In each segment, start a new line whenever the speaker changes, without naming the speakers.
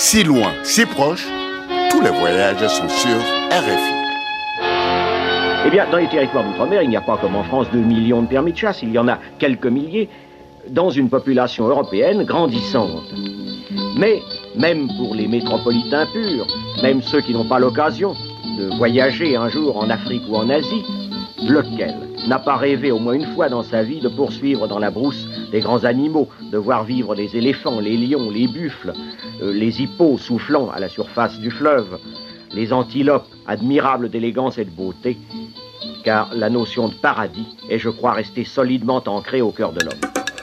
Si loin, si proche, tous les voyages sont sur RFI.
Eh bien, dans les territoires d'outre-mer, il n'y a pas comme en France 2 millions de permis de chasse, il y en a quelques milliers, dans une population européenne grandissante. Mais, même pour les métropolitains purs, même ceux qui n'ont pas l'occasion de voyager un jour en Afrique ou en Asie, lequel n'a pas rêvé au moins une fois dans sa vie de poursuivre dans la brousse des grands animaux, de voir vivre les éléphants, les lions, les buffles, les hippos soufflant à la surface du fleuve, les antilopes, admirables d'élégance et de beauté, car la notion de paradis est, je crois, restée solidement ancrée au cœur de l'homme.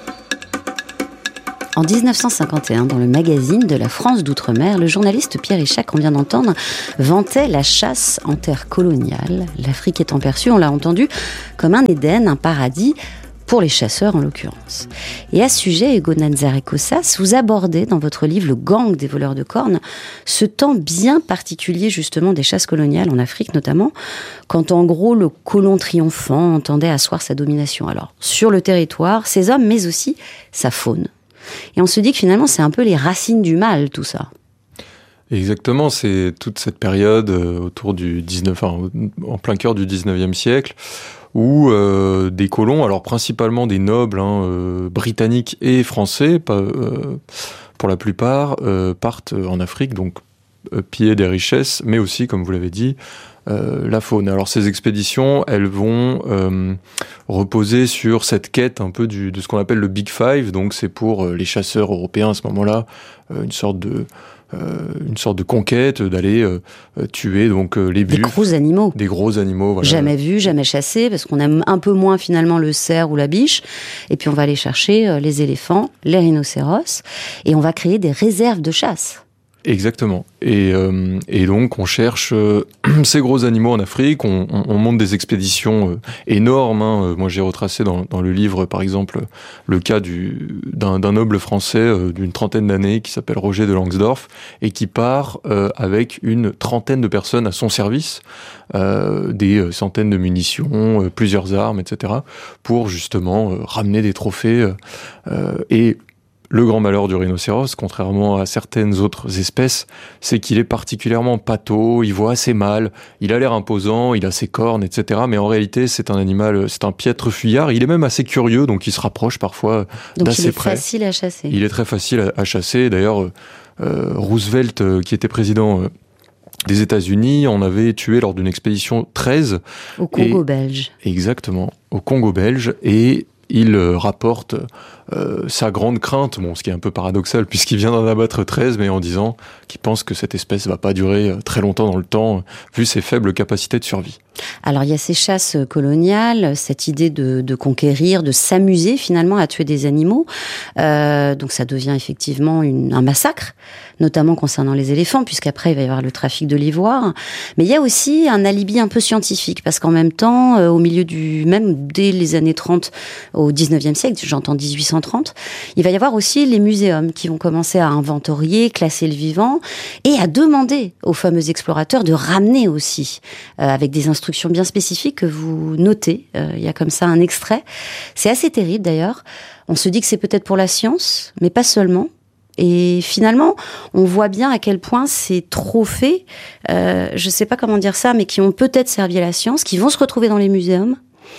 En 1951, dans le magazine de la France d'Outre-mer, le journaliste Pierre Ichac, qu'on vient d'entendre, vantait la chasse en terre coloniale. L'Afrique étant perçue, on l'a entendu, comme un Éden, un paradis, pour les chasseurs en l'occurrence. Et à ce sujet, Hugo Nazaré-Cossas, vous abordez dans votre livre Le gang des voleurs de cornes, ce temps bien particulier justement des chasses coloniales en Afrique notamment, quand en gros le colon triomphant entendait asseoir sa domination. Alors sur le territoire, ses hommes, mais aussi sa faune. Et on se dit que finalement c'est un peu les racines du mal tout ça.
Exactement, c'est toute cette période autour du 19, en plein cœur du 19e siècle, où des colons, alors principalement des nobles britanniques et français, pour la plupart, partent en Afrique, donc piller des richesses, mais aussi, comme vous l'avez dit, la faune. Alors ces expéditions, elles vont reposer sur cette quête un peu de ce qu'on appelle le Big Five, donc c'est pour les chasseurs européens à ce moment-là, une sorte de conquête, d'aller tuer donc les buffles.
Des gros animaux.
Voilà.
Jamais vus, jamais chassés, parce qu'on aime un peu moins finalement le cerf ou la biche. Et puis on va aller chercher les éléphants, les rhinocéros, et on va créer des réserves de chasse.
Exactement. Et donc on cherche ces gros animaux en Afrique, on monte des expéditions énormes. Moi j'ai retracé dans le livre par exemple le cas d'un noble français d'une trentaine d'années qui s'appelle Roger de Langsdorff et qui part avec une trentaine de personnes à son service, des centaines de munitions, plusieurs armes, etc. pour justement ramener des trophées et le grand malheur du rhinocéros, contrairement à certaines autres espèces, c'est qu'il est particulièrement pâteau, il voit assez mal, il a l'air imposant, il a ses cornes, etc. Mais en réalité, c'est un animal, c'est un piètre fuyard. Il est même assez curieux, donc il se rapproche parfois d'assez près.
Donc il est facile à chasser.
Il est très facile à chasser. D'ailleurs, Roosevelt, qui était président des États-Unis, en avait tué lors d'une expédition 13.
Au Congo belge.
Exactement, au Congo belge. Et il rapporte sa grande crainte, ce qui est un peu paradoxal puisqu'il vient d'en abattre 13, mais en disant qu'il pense que cette espèce va pas durer très longtemps dans le temps, vu ses faibles capacités de survie.
Alors il y a ces chasses coloniales, cette idée de conquérir, de s'amuser finalement à tuer des animaux. Donc ça devient effectivement un massacre, notamment concernant les éléphants, puisqu'après il va y avoir le trafic de l'ivoire. Mais il y a aussi un alibi un peu scientifique, parce qu'en même temps, au milieu même dès les années 30 au 19e siècle, j'entends 1830, il va y avoir aussi les muséums qui vont commencer à inventorier, classer le vivant et à demander aux fameux explorateurs de ramener aussi, avec des instructions bien spécifiques que vous notez. Il y a comme ça un extrait. C'est assez terrible d'ailleurs. On se dit que c'est peut-être pour la science, mais pas seulement. Et finalement, on voit bien à quel point ces trophées, je ne sais pas comment dire ça, mais qui ont peut-être servi à la science, qui vont se retrouver dans les muséums.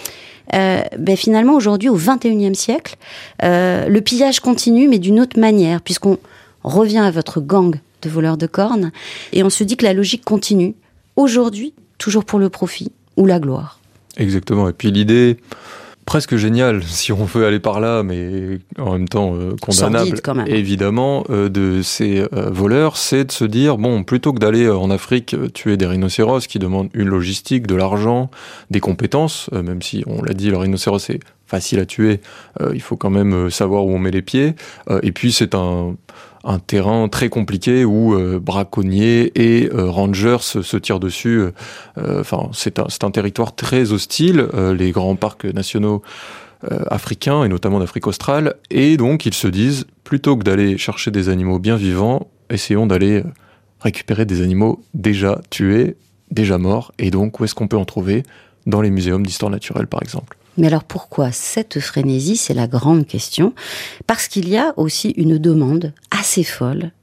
Finalement, aujourd'hui, au XXIe siècle, le pillage continue, mais d'une autre manière, puisqu'on revient à votre gang de voleurs de cornes, et on se dit que la logique continue. Aujourd'hui, toujours pour le profit ou la gloire.
Exactement. Et puis l'idée presque géniale, si on veut aller par là, mais en même temps condamnable, évidemment, de ces voleurs, c'est de se dire, plutôt que d'aller en Afrique tuer des rhinocéros qui demandent une logistique, de l'argent, des compétences, même si, on l'a dit, le rhinocéros est facile à tuer, il faut quand même savoir où on met les pieds, et puis c'est un terrain très compliqué où braconniers et rangers se tirent dessus. C'est un territoire très hostile, les grands parcs nationaux africains, et notamment d'Afrique australe. Et donc, ils se disent, plutôt que d'aller chercher des animaux bien vivants, essayons d'aller récupérer des animaux déjà tués, déjà morts. Et donc, où est-ce qu'on peut en trouver ? Dans les muséums d'histoire naturelle, par exemple.
Mais alors pourquoi cette frénésie ? C'est la grande question. Parce qu'il y a aussi une demande assez folle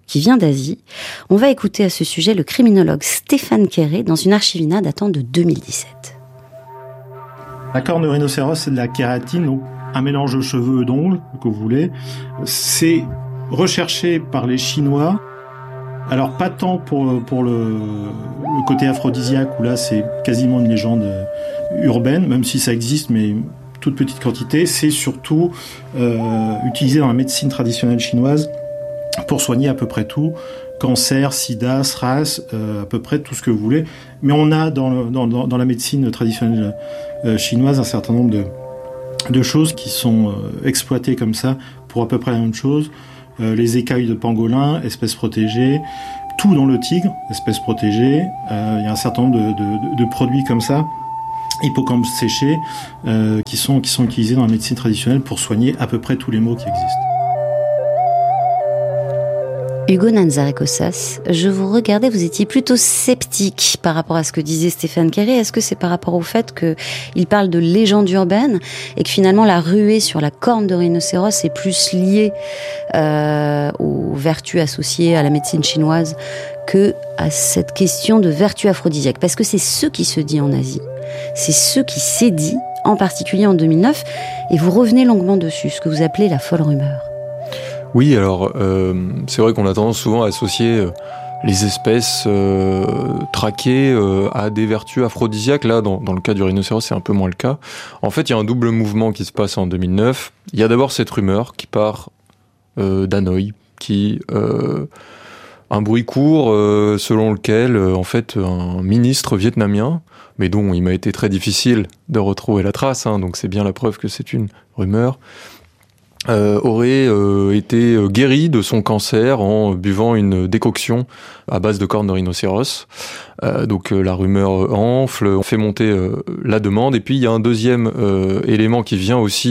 qui vient d'Asie. On va écouter à ce sujet le criminologue Stéphane Quéré dans une archivina datant de 2017.
La corne de rhinocéros, c'est de la kératine, donc un mélange de cheveux et d'ongles, que vous voulez. C'est recherché par les Chinois. Alors, pas tant pour le côté aphrodisiaque, où là, c'est quasiment une légende urbaine, même si ça existe, mais toute petite quantité. C'est surtout utilisé dans la médecine traditionnelle chinoise pour soigner à peu près tout. Cancer, sida, SRAS, à peu près tout ce que vous voulez. Mais on a dans la médecine traditionnelle chinoise un certain nombre de choses qui sont exploitées comme ça pour à peu près la même chose. Les écailles de pangolin, espèces protégées, tout dans le tigre, espèces protégées. Il y a un certain nombre de produits comme ça, hippocampes séchés, qui sont utilisés dans la médecine traditionnelle pour soigner à peu près tous les maux qui existent.
Hugo Nanzarekosas, je vous regardais, vous étiez plutôt sceptique par rapport à ce que disait Stéphane Quéré. Est-ce que c'est par rapport au fait qu'il parle de légende urbaine et que finalement la ruée sur la corne de rhinocéros est plus liée aux vertus associées à la médecine chinoise que à cette question de vertu aphrodisiaque? Parce que c'est ce qui se dit en Asie, c'est ce qui s'est dit, en particulier en 2009, et vous revenez longuement dessus, ce que vous appelez la folle rumeur.
Oui, alors c'est vrai qu'on a tendance souvent à associer les espèces traquées à des vertus aphrodisiaques. Là, dans le cas du rhinocéros, c'est un peu moins le cas. En fait, il y a un double mouvement qui se passe en 2009. Il y a d'abord cette rumeur qui part d'Hanoï, un bruit court selon lequel, en fait, un ministre vietnamien, mais dont il m'a été très difficile de retrouver la trace, donc c'est bien la preuve que c'est une rumeur, aurait été guéri de son cancer en buvant une décoction à base de cornes de rhinocéros. Donc la rumeur enfle, on fait monter la demande, et puis il y a un deuxième élément qui vient aussi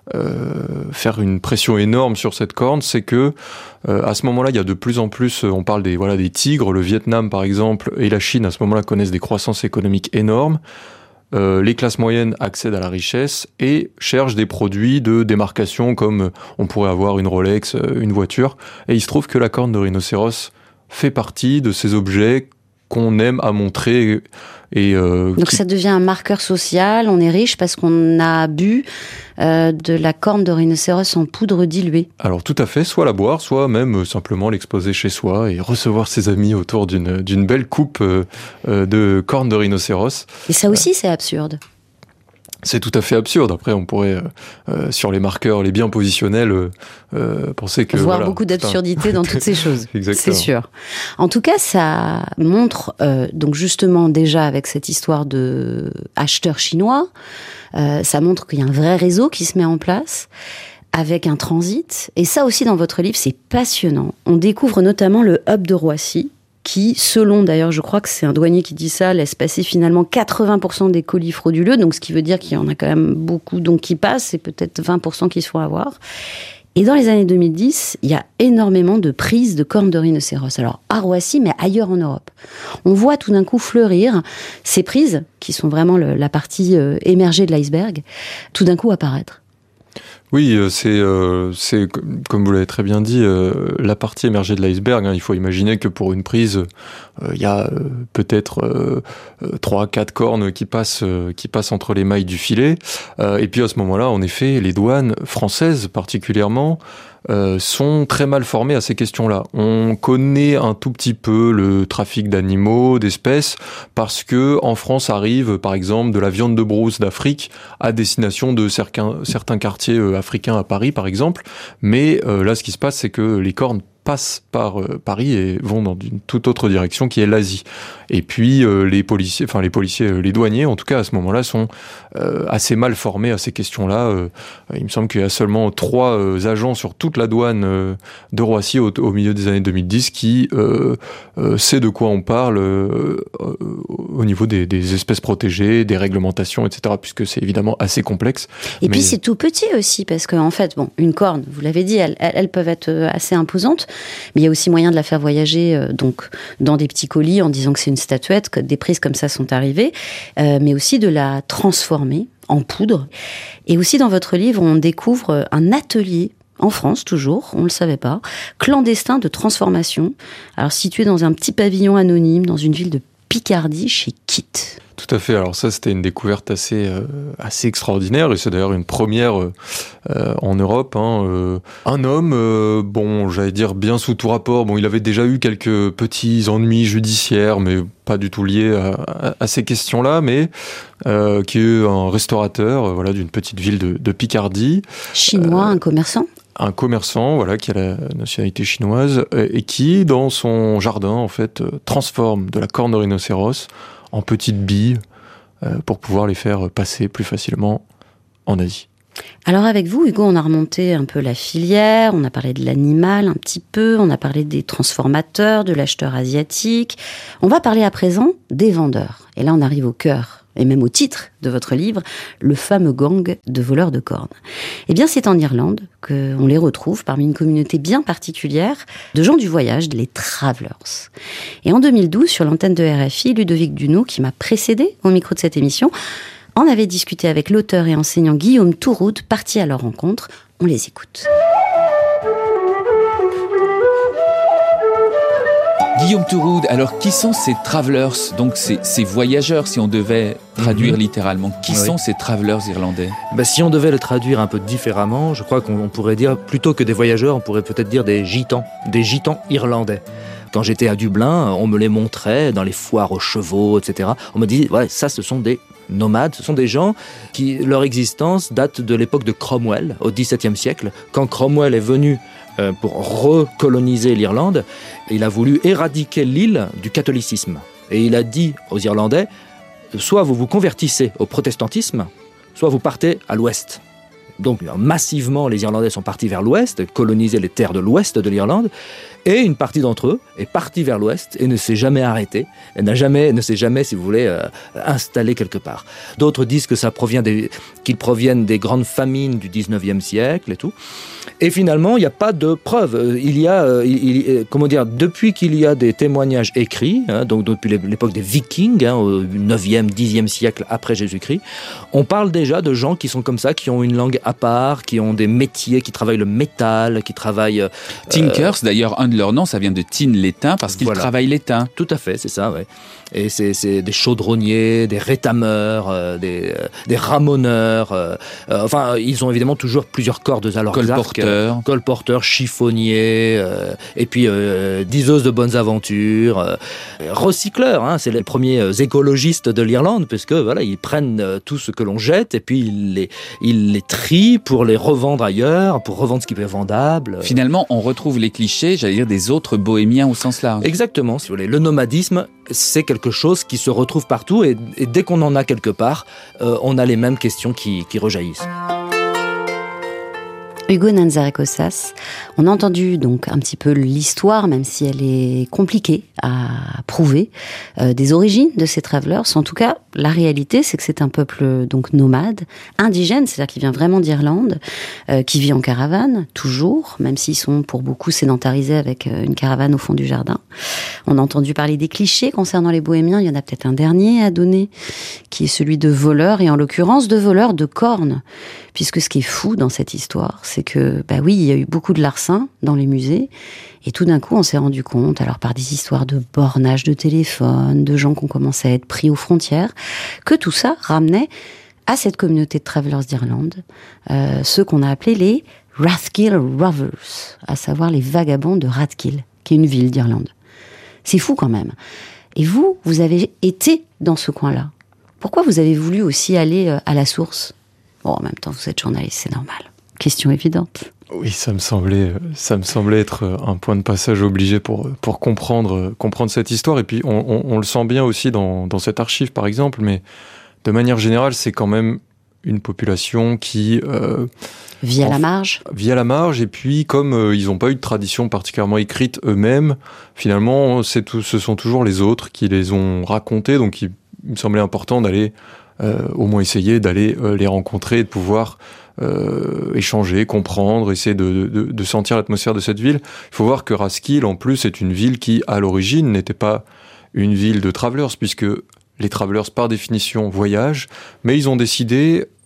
faire une pression énorme sur cette corne, c'est que à ce moment-là, il y a de plus en plus, on parle des tigres, le Vietnam par exemple, et la Chine à ce moment-là connaissent des croissances économiques énormes. Les classes moyennes accèdent à la richesse et cherchent des produits de démarcation comme on pourrait avoir une Rolex, une voiture. Et il se trouve que la corne de rhinocéros fait partie de ces objets qu'on aime à montrer. Donc ça devient un marqueur social, on est riche parce qu'on a bu de la corne de rhinocéros en poudre diluée. Alors tout à fait, soit la boire, soit même simplement l'exposer chez soi et recevoir ses amis autour d'une belle coupe de corne de rhinocéros. Et ça aussi c'est absurde. C'est tout à fait absurde. Après, on pourrait, sur les marqueurs, les biens positionnels, penser que... Voir beaucoup d'absurdité dans toutes ces choses. Exactement. C'est sûr. En tout cas, ça montre, donc justement, déjà avec cette histoire de acheteurs chinois, ça montre qu'il y a un vrai réseau qui se met en place, avec un transit. Et ça aussi, dans votre livre, c'est passionnant. On découvre notamment le hub de Roissy, qui, selon, d'ailleurs, je crois que c'est un douanier qui dit ça, laisse passer finalement 80% des colis frauduleux, donc ce qui veut dire qu'il y en a quand même beaucoup donc qui passent, et peut-être 20% qui se font avoir. Et dans les années 2010, il y a énormément de prises de cornes de rhinocéros. Alors, à Roissy, mais ailleurs en Europe. On voit tout d'un coup fleurir ces prises, qui sont vraiment la partie émergée de l'iceberg, tout d'un coup apparaître. Oui, c'est comme vous l'avez très bien dit, la partie émergée de l'iceberg. Il faut imaginer que pour une prise, il y a peut-être 3-4 cornes qui passent entre les mailles du filet. Et puis à ce moment-là, en effet, les douanes françaises particulièrement sont très mal formés à ces questions-là. On connaît un tout petit peu le trafic d'animaux, d'espèces, parce que en France arrive, par exemple, de la viande de brousse d'Afrique à destination de certains quartiers africains à Paris, par exemple. Mais là, ce qui se passe, c'est que les cornes passent par Paris et vont dans une toute autre direction qui est l'Asie. Et puis les policiers, les douaniers, en tout cas à ce moment-là, sont assez mal formés à ces questions-là. Il me semble qu'il y a seulement 3 agents sur toute la douane de Roissy au milieu des années 2010 qui sait de quoi on parle au niveau des espèces protégées, des réglementations, etc., puisque c'est évidemment assez complexe. Et puis c'est tout petit aussi, parce qu'en fait, une corne, vous l'avez dit, elles peuvent être assez imposantes, mais il y a aussi moyen de la faire voyager donc dans des petits colis en disant que c'est une statuette, que des prises comme ça sont arrivées, mais aussi de la transformer en poudre. Et aussi dans votre livre, on découvre un atelier
en France toujours, on ne le savait pas, clandestin de transformation, alors situé dans un petit pavillon anonyme dans une ville de Picardie chez Kitt.
Tout à fait. Alors ça, c'était une découverte assez extraordinaire, et c'est d'ailleurs une première en Europe. Un homme, j'allais dire bien sous tout rapport. Bon, il avait déjà eu quelques petits ennuis judiciaires, mais pas du tout liés à ces questions-là, mais qui est un restaurateur, d'une petite ville de Picardie.
Chinois, un commerçant.
Un commerçant, qui a la nationalité chinoise, et qui, dans son jardin, en fait, transforme de la corne de rhinocéros en petites billes pour pouvoir les faire passer plus facilement en Asie.
Alors avec vous, Hugo, on a remonté un peu la filière, on a parlé de l'animal un petit peu, on a parlé des transformateurs, de l'acheteur asiatique. On va parler à présent des vendeurs. Et là, on arrive au cœur, et même au titre de votre livre, le fameux gang de voleurs de cornes. Eh bien, c'est en Irlande qu'on les retrouve parmi une communauté bien particulière de gens du voyage, les Travellers. Et en 2012, sur l'antenne de RFI, Ludovic Dunoux, qui m'a précédé au micro de cette émission, en avait discuté avec l'auteur et enseignant Guillaume Touroud, parti à leur rencontre. On les écoute.
Guillaume Touroud, alors qui sont ces travelers, donc ces voyageurs, si on devait traduire littéralement, qui sont ces travelers irlandais ?
Si on devait le traduire un peu différemment, je crois qu'on pourrait dire, plutôt que des voyageurs, on pourrait peut-être dire des gitans irlandais. Quand j'étais à Dublin, on me les montrait dans les foires aux chevaux, etc. On me dit, ça, ce sont des nomades, ce sont des gens qui, leur existence date de l'époque de Cromwell, au XVIIe siècle. Quand Cromwell est venu pour recoloniser l'Irlande, il a voulu éradiquer l'île du catholicisme. Et il a dit aux Irlandais, soit vous vous convertissez au protestantisme, soit vous partez à l'ouest. Donc massivement, les Irlandais sont partis vers l'ouest, coloniser les terres de l'ouest de l'Irlande, et une partie d'entre eux est partie vers l'ouest et ne s'est jamais arrêtée, ne s'est jamais, si vous voulez, installée quelque part. D'autres disent que qu'ils proviennent des grandes famines du 19e siècle et tout. Et finalement, il n'y a pas de preuves. Depuis qu'il y a des témoignages écrits, donc depuis l'époque des Vikings, au 9e, 10e siècle après Jésus-Christ, on parle déjà de gens qui sont comme ça, qui ont une langue à part, qui ont des métiers, qui travaillent le métal, qui travaillent...
Tinkers, d'ailleurs, un de leurs noms, ça vient de tin, l'étain, parce qu'ils travaillent l'étain.
Tout à fait, c'est ça, ouais. Et c'est des chaudronniers, des rétameurs, des ramoneurs. Ils ont évidemment toujours plusieurs cordes à leur arc. Colporteurs, chiffonniers, et puis diseuses de bonnes aventures, recycleurs. C'est les premiers écologistes de l'Irlande, puisque ils prennent tout ce que l'on jette et puis ils les trient pour les revendre ailleurs, pour revendre ce qui est vendable.
Finalement, on retrouve les clichés, j'allais dire, des autres bohémiens au sens large.
Exactement, si vous voulez. Le nomadisme, c'est quelque chose qui se retrouve partout et dès qu'on en a quelque part, on a les mêmes questions qui rejaillissent.
Hugo Nanzarekosas, on a entendu donc un petit peu l'histoire, même si elle est compliquée à prouver, des origines de ces travelers. En tout cas, la réalité, c'est que c'est un peuple donc nomade, indigène, c'est-à-dire qui vient vraiment d'Irlande, qui vit en caravane, toujours, même s'ils sont pour beaucoup sédentarisés avec une caravane au fond du jardin. On a entendu parler des clichés concernant les bohémiens, il y en a peut-être un dernier à donner, qui est celui de voleurs, et en l'occurrence de voleurs de cornes. Puisque ce qui est fou dans cette histoire, c'est que, il y a eu beaucoup de larcins dans les musées, et tout d'un coup, on s'est rendu compte, alors par des histoires de bornage de téléphone, de gens qui ont commencé à être pris aux frontières, que tout ça ramenait à cette communauté de Travellers d'Irlande, ceux qu'on a appelés les Rathkill Rovers, à savoir les vagabonds de Rathkill, qui est une ville d'Irlande. C'est fou quand même. Et vous avez été dans ce coin-là. Pourquoi vous avez voulu aussi aller à la source ? En même temps, vous êtes journaliste, c'est normal. Question évidente.
Oui, ça me semblait être un point de passage obligé pour comprendre cette histoire. Et puis, on le sent bien aussi dans cette archive, par exemple, mais de manière générale, c'est quand même une population qui...
vit à la marge.
Vit à la marge, et puis comme ils n'ont pas eu de tradition particulièrement écrite eux-mêmes, finalement, ce sont toujours les autres qui les ont racontés, donc il me semblait important d'aller... au moins essayer d'aller les rencontrer, de pouvoir échanger, comprendre, essayer de sentir l'atmosphère de cette ville. Il faut voir que Rathkill, en plus, est une ville qui, à l'origine, n'était pas une ville de travelers, puisque les travelers, par définition, voyagent, mais ils ont décidé,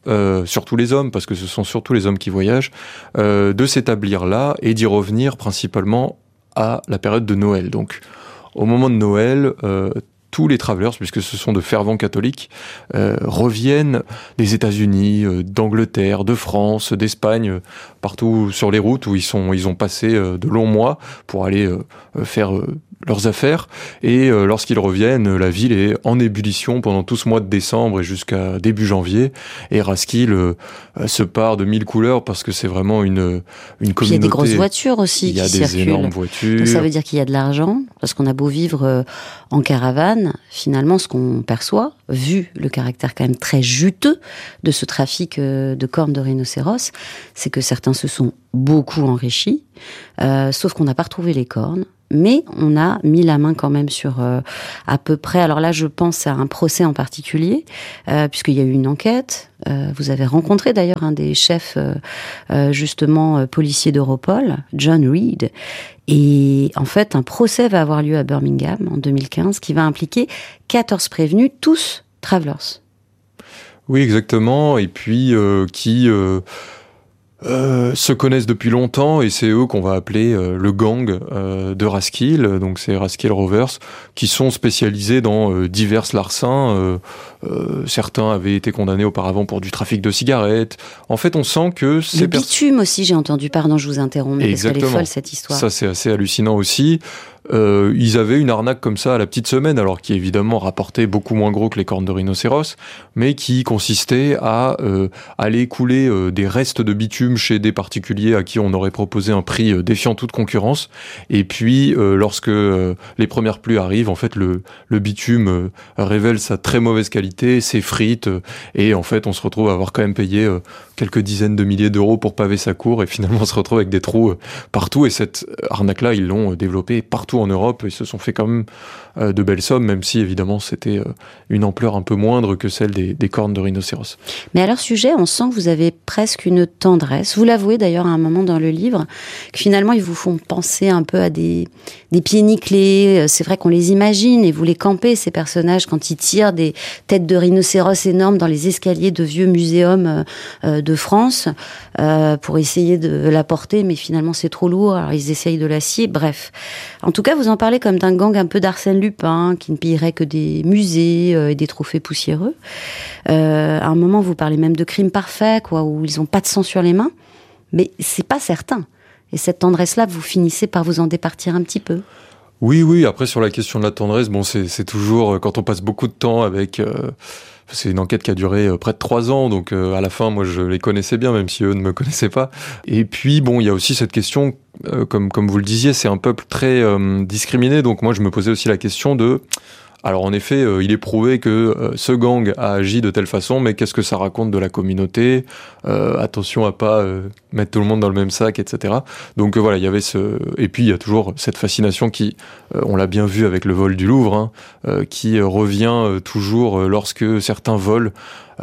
surtout les hommes, parce que ce sont surtout les hommes qui voyagent, de s'établir là et d'y revenir principalement à la période de Noël. Donc, au moment de Noël, tous les travelers, puisque ce sont de fervents catholiques, reviennent des États-Unis, d'Angleterre, de France, d'Espagne, partout sur les routes où ils ont passé de longs mois pour aller faire leurs affaires. Et lorsqu'ils reviennent, la ville est en ébullition pendant tout ce mois de décembre et jusqu'à début janvier. Et Raskill se part de 1000 couleurs parce que c'est vraiment une communauté.
Il y a des grosses voitures aussi qui circulent.
Il y a des énormes voitures.
Donc ça veut dire qu'il y a de l'argent, parce qu'on a beau vivre en caravane, finalement ce qu'on perçoit, vu le caractère quand même très juteux de ce trafic de cornes de rhinocéros, c'est que certains se sont beaucoup enrichis, sauf qu'on n'a pas retrouvé les cornes. Mais on a mis la main quand même sur à peu près, alors là je pense à un procès en particulier, puisqu'il y a eu une enquête. Vous avez rencontré d'ailleurs un des chefs justement policiers d'Europol, John Reed. Et en fait, un procès va avoir lieu à Birmingham en 2015 qui va impliquer 14 prévenus, tous travelers.
Oui, exactement. Et puis qui se connaissent depuis longtemps, et c'est eux qu'on va appeler le gang de Raskill. Donc c'est Raskill Rovers, qui sont spécialisés dans divers larcins. Certains avaient été condamnés auparavant pour du trafic de cigarettes. En fait, on sent que
le bitume aussi, j'ai entendu. Pardon, je vous interromps, mais parce qu'elle est folle cette histoire.
Ça, c'est assez hallucinant aussi. Ils avaient une arnaque comme ça à la petite semaine, alors qui évidemment rapportait beaucoup moins gros que les cornes de rhinocéros, mais qui consistait à aller couler des restes de bitume chez des particuliers à qui on aurait proposé un prix défiant toute concurrence. Et puis, lorsque les premières pluies arrivent, en fait, le bitume révèle sa très mauvaise qualité, s'effrite, et en fait, on se retrouve à avoir quand même payé quelques dizaines de milliers d'euros pour paver sa cour, et finalement, on se retrouve avec des trous partout. Et cette arnaque-là, ils l'ont développée partout en Europe. Ils se sont fait quand même de belles sommes, même si évidemment c'était une ampleur un peu moindre que celle des cornes de rhinocéros.
Mais à leur sujet, on sent que vous avez presque une tendresse. Vous l'avouez d'ailleurs à un moment dans le livre, que finalement ils vous font penser un peu à des pieds nickelés. C'est vrai qu'on les imagine, et vous les campez, ces personnages, quand ils tirent des têtes de rhinocéros énormes dans les escaliers de vieux muséums de France pour essayer de la porter, mais finalement c'est trop lourd, alors ils essayent de l'acier. Bref. En tout cas, vous en parlez comme d'un gang un peu d'Arsène Lupin, qui ne pillerait que des musées et des trophées poussiéreux. À un moment, vous parlez même de crime parfait, quoi, où ils n'ont pas de sang sur les mains. Mais c'est pas certain. Et cette tendresse-là, vous finissez par vous en départir un petit peu.
Oui. Après, sur la question de la tendresse, bon, c'est toujours, quand on passe beaucoup de temps avec... c'est une enquête qui a duré près de 3 ans, donc à la fin, moi, je les connaissais bien, même si eux ne me connaissaient pas. Et puis, bon, il y a aussi cette question, comme vous le disiez, c'est un peuple très discriminé, donc moi, je me posais aussi la question de... Alors en effet, il est prouvé que ce gang a agi de telle façon, mais qu'est-ce que ça raconte de la communauté ? Attention à pas mettre tout le monde dans le même sac, etc. Donc voilà, il y avait et puis il y a toujours cette fascination qui, on l'a bien vu avec le vol du Louvre, qui revient toujours lorsque certains vols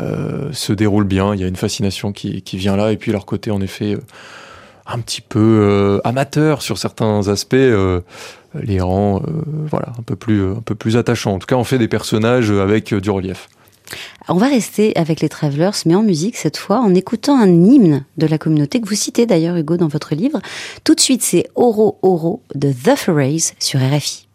se déroulent bien. Il y a une fascination qui vient là, et puis leur côté en effet un petit peu amateur sur certains aspects. Les rend un peu plus attachants. En tout cas, on fait des personnages avec du relief.
On va rester avec les Travelers, mais en musique cette fois, en écoutant un hymne de la communauté que vous citez d'ailleurs, Hugo, dans votre livre. Tout de suite, c'est Oro Oro de The Forays sur RFI.